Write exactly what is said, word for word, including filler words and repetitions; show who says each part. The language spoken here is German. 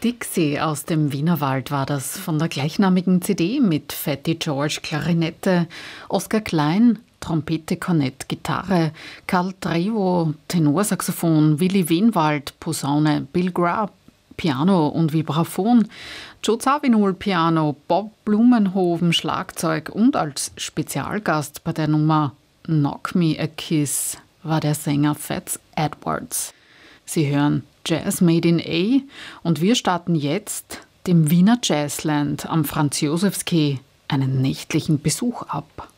Speaker 1: Dixie aus dem Wienerwald war das von der gleichnamigen C D mit Fatty George Klarinette, Oskar Klein Trompete, Kornett, Gitarre, Karl Trevo Tenorsaxophon, Willi Wenwald Posaune, Bill Grab Piano und Vibraphon, Joe Zawinul Piano, Bob Blumenhoven Schlagzeug und als Spezialgast bei der Nummer Knock Me a Kiss war der Sänger Fats Edwards. Sie hören Jazz Made in A und wir starten jetzt dem Wiener Jazzland am Franz-Josefs-Quai einen nächtlichen Besuch ab.